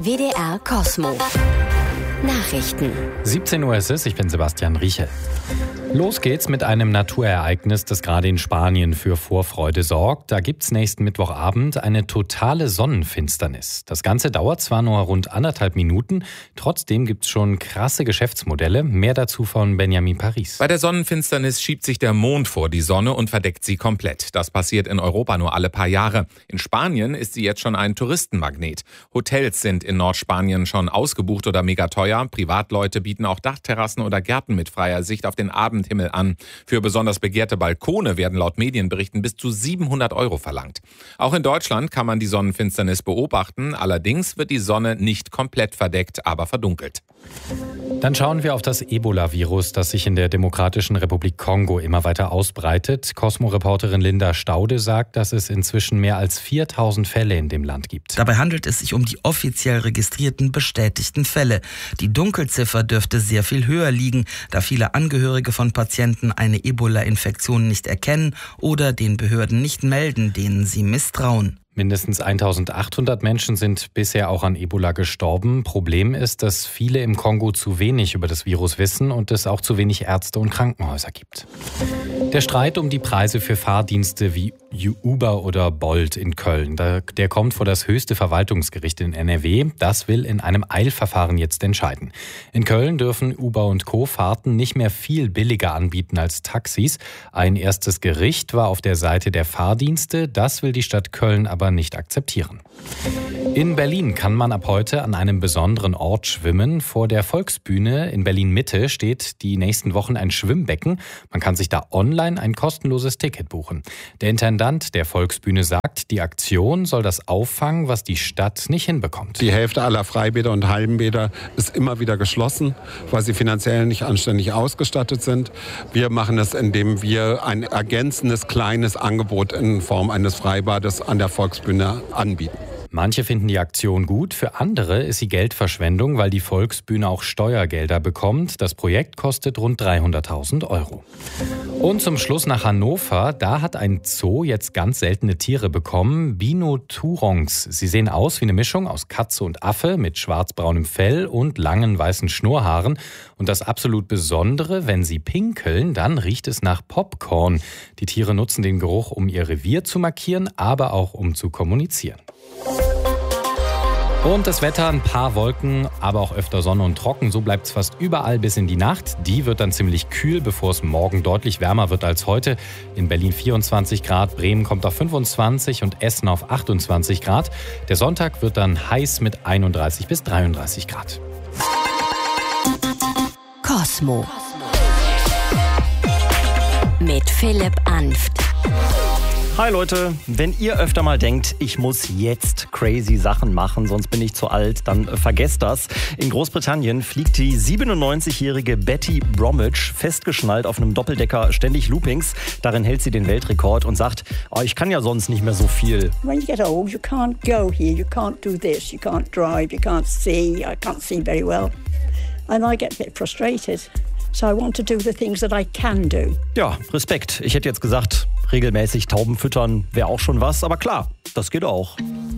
WDR Kosmo. Nachrichten. 17 Uhr ist es, ich bin Sebastian Rieche. Los geht's mit einem Naturereignis, das gerade in Spanien für Vorfreude sorgt. Da gibt's nächsten Mittwochabend eine totale Sonnenfinsternis. Das Ganze dauert zwar nur rund 1,5 Minuten, trotzdem gibt's schon krasse Geschäftsmodelle. Mehr dazu von Benjamin Paris. Bei der Sonnenfinsternis schiebt sich der Mond vor die Sonne und verdeckt sie komplett. Das passiert in Europa nur alle paar Jahre. In Spanien ist sie jetzt schon ein Touristenmagnet. Hotels sind in Nordspanien schon ausgebucht oder mega teuer. Privatleute bieten auch Dachterrassen oder Gärten mit freier Sicht auf den Abendhimmel an. Für besonders begehrte Balkone werden laut Medienberichten bis zu 700 € verlangt. Auch in Deutschland kann man die Sonnenfinsternis beobachten. Allerdings wird die Sonne nicht komplett verdeckt, aber verdunkelt. Dann schauen wir auf das Ebola-Virus, das sich in der Demokratischen Republik Kongo immer weiter ausbreitet. Cosmo-Reporterin Linda Staude sagt, dass es inzwischen mehr als 4000 Fälle in dem Land gibt. Dabei handelt es sich um die offiziell registrierten, bestätigten Fälle. Die Dunkelziffer dürfte sehr viel höher liegen, da viele Angehörige von Patienten eine Ebola-Infektion nicht erkennen oder den Behörden nicht melden, denen sie misstrauen. Mindestens 1800 Menschen sind bisher auch an Ebola gestorben. Problem ist, dass viele im Kongo zu wenig über das Virus wissen und es auch zu wenig Ärzte und Krankenhäuser gibt. Der Streit um die Preise für Fahrdienste wie Uber oder Bolt in Köln, der kommt vor das höchste Verwaltungsgericht in NRW. Das will in einem Eilverfahren jetzt entscheiden. In Köln dürfen Uber und Co. Fahrten nicht mehr viel billiger anbieten als Taxis. Ein erstes Gericht war auf der Seite der Fahrdienste. Das will die Stadt Köln aber nicht akzeptieren. In Berlin kann man ab heute an einem besonderen Ort schwimmen. Vor der Volksbühne in Berlin-Mitte steht die nächsten Wochen ein Schwimmbecken. Man kann sich da online ein kostenloses Ticket buchen. Der Intendant der Volksbühne sagt, die Aktion soll das auffangen, was die Stadt nicht hinbekommt. Die Hälfte aller Freibäder und Hallenbäder ist immer wieder geschlossen, weil sie finanziell nicht anständig ausgestattet sind. Wir machen das, indem wir ein ergänzendes kleines Angebot in Form eines Freibades an der Volksbühne anbieten. Manche finden die Aktion gut, für andere ist sie Geldverschwendung, weil die Volksbühne auch Steuergelder bekommt. Das Projekt kostet rund 300.000 €. Und zum Schluss nach Hannover, da hat ein Zoo jetzt ganz seltene Tiere bekommen, Binoturongs. Sie sehen aus wie eine Mischung aus Katze und Affe mit schwarzbraunem Fell und langen weißen Schnurrhaaren. Und das absolut Besondere, wenn sie pinkeln, dann riecht es nach Popcorn. Die Tiere nutzen den Geruch, um ihr Revier zu markieren, aber auch um zu kommunizieren. Und das Wetter, ein paar Wolken, aber auch öfter Sonne und trocken. So bleibt es fast überall bis in die Nacht. Die wird dann ziemlich kühl, bevor es morgen deutlich wärmer wird als heute. In Berlin 24 Grad, Bremen kommt auf 25 und Essen auf 28 Grad. Der Sonntag wird dann heiß mit 31 bis 33 Grad. Kosmo. Mit Philipp Anft. Hi Leute, wenn ihr öfter mal denkt, ich muss jetzt crazy Sachen machen, sonst bin ich zu alt, dann vergesst das. In Großbritannien fliegt die 97-jährige Betty Bromwich festgeschnallt auf einem Doppeldecker ständig Loopings. Darin hält sie den Weltrekord und sagt, ich kann ja sonst nicht mehr so viel. When you get old, you can't go here, you can't do this, you can't drive, you can't see, I can't see very well. And I get a bit frustrated. So I want to do the things that I can do. Ja, Respekt. Ich hätte jetzt gesagt, regelmäßig Tauben füttern wäre auch schon was, aber klar, das geht auch.